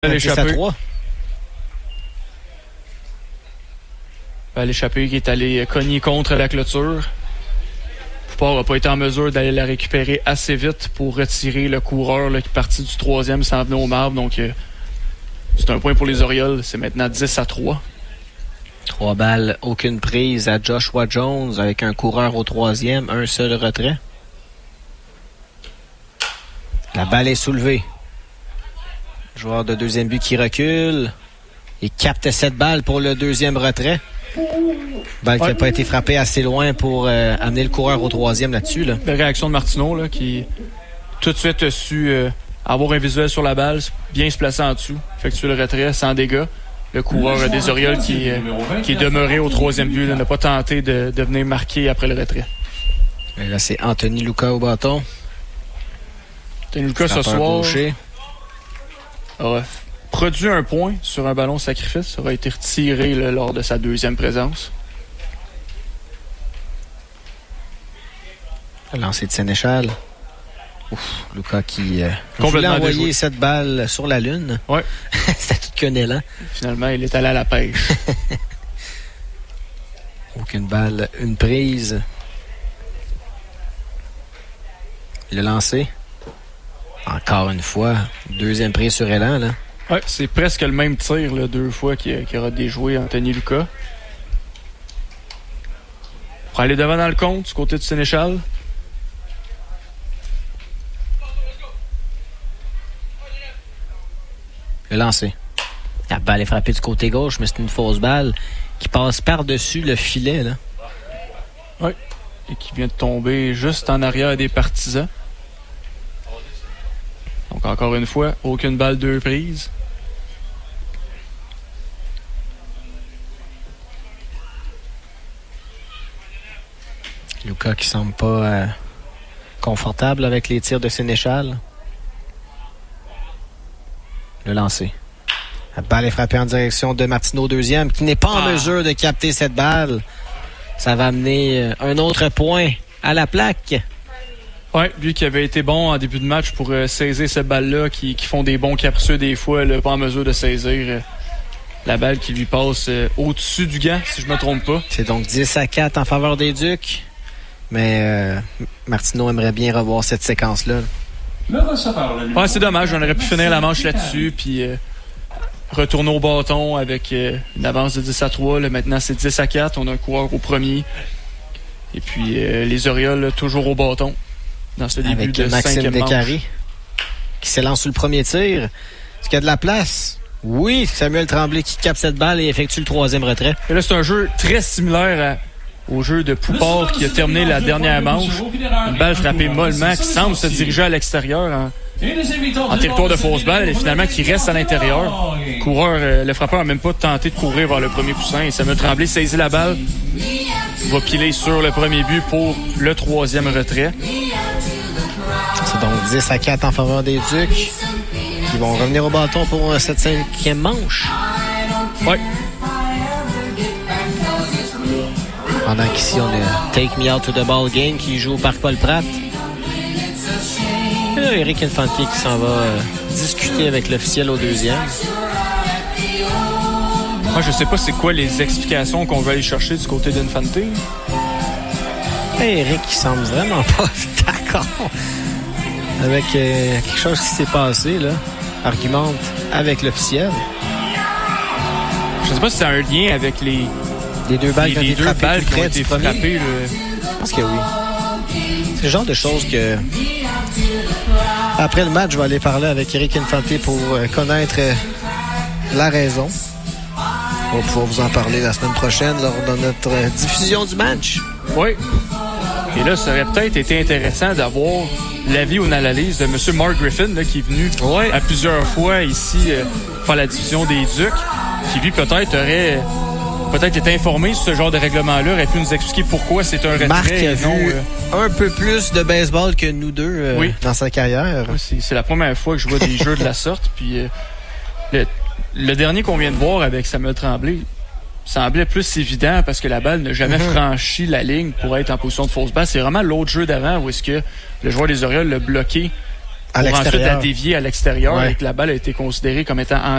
L'échappée qui est allé cogner contre la clôture. Poupard n'a pas été en mesure d'aller la récupérer assez vite pour retirer le coureur là, qui est parti du troisième s'en venait au marbre. Donc, c'est un point pour les Orioles. C'est maintenant 10-3. 3 balles, aucune prise à Joshua Jones avec un coureur au troisième, un seul retrait. La balle est soulevée. Joueur de deuxième but qui recule. Il capte cette balle pour le deuxième retrait. Balle qui n'a pas été frappée assez loin pour amener le coureur au troisième là-dessus. Là. Belle réaction de Martineau là, qui tout de suite a su avoir un visuel sur la balle, bien se placer en dessous, effectuer le retrait sans dégâts. Le coureur des Orioles qui est demeuré au troisième but n'a pas tenté de venir marquer après le retrait. Et là, c'est Anthony Luca au bâton. Anthony Luca ce soir aura produit un point sur un ballon sacrifice. Ça aura été retiré là, lors de sa deuxième présence. Le lancer de Sénéchal. Ouf, Luca qui voulait envoyer déjoué. Cette balle sur la lune. Ouais. C'était tout qu'un élan. Finalement, il est allé à la pêche. Aucune balle, une prise. Le lancer. Encore une fois, deuxième prise sur élan, là. Ouais, c'est presque le même tir, là, 2 fois qu'il aura déjoué Anthony Luca. Pour aller devant dans le compte, du côté du Sénéchal. Le lancer. La balle est frappée du côté gauche, mais c'est une fausse balle qui passe par-dessus le filet, là. Oui, et qui vient de tomber juste en arrière des partisans. Donc, encore une fois, aucune balle, 2 prises. Luca qui semble pas confortable avec les tirs de Sénéchal. Le lancer. La balle est frappée en direction de Martineau, deuxième, qui n'est pas en mesure de capter cette balle. Ça va amener un autre point à la plaque. Oui, lui qui avait été bon en début de match pour saisir cette balle-là, qui font des bons capricieux des fois, là, pas en mesure de saisir la balle qui lui passe au-dessus du gant, si je me trompe pas. C'est donc 10-4 en faveur des Ducs. Mais Martineau aimerait bien revoir cette séquence-là. Ouais, c'est dommage, on aurait pu finir la manche là-dessus, puis retourner au bâton avec une avance de 10-3. Là, maintenant, c'est 10-4. On a un coureur au premier. Et puis, les Orioles, là, toujours au bâton. Dans ce début avec de Maxime Descaries manche. Qui s'élance sur le premier tir. Est-ce qu'il y a de la place? Oui, Samuel Tremblay qui capte cette balle et effectue le troisième retrait. Et là, c'est un jeu très similaire au jeu de Poupard qui a terminé la dernière manche. Une balle frappée mollement qui semble se diriger à l'extérieur en territoire de fausse balle et finalement qui reste à l'intérieur. Le frappeur n'a même pas tenté de courir vers le premier coussin et Samuel Tremblay saisit la balle, va piler sur le premier but pour le troisième retrait. C'est donc 10-4 en faveur des Ducs qui vont revenir au bâton pour cette 5e manche. Oui. Pendant qu'ici, on a Take Me Out to the Ball Game qui joue au Parc Paul-Pratt. Et là, Eric Infantier qui s'en va discuter avec l'officiel au deuxième. Moi, je sais pas c'est quoi les explications qu'on veut aller chercher du côté d'Infante. Eric qui semble vraiment pas d'accord avec quelque chose qui s'est passé, là. Argumente avec l'officiel. Je sais pas si c'est un lien avec les 2 balles qui ont été frappées qui ont été frappées. Je pense que oui. C'est le genre de choses que... Après le match, je vais aller parler avec Eric Infanté pour connaître la raison. On va pouvoir vous en parler la semaine prochaine lors de notre diffusion du match. Oui. Et là, ça aurait peut-être été intéressant d'avoir l'avis ou l'analyse de M. Mark Griffin, là, qui est venu à plusieurs fois ici faire la diffusion des Ducs, qui lui peut-être aurait été informé sur ce genre de règlement-là, aurait pu nous expliquer pourquoi c'est un retrait. Marc a vu un peu plus de baseball que nous deux dans sa carrière. Oui, c'est la première fois que je vois des jeux de la sorte. Puis le dernier qu'on vient de voir avec Samuel Tremblay semblait plus évident parce que la balle n'a jamais franchi la ligne pour être en position de fausse balle. C'est vraiment l'autre jeu d'avant où est-ce que le joueur des Orioles l'a bloqué pour ensuite la dévier à l'extérieur et que la balle a été considérée comme étant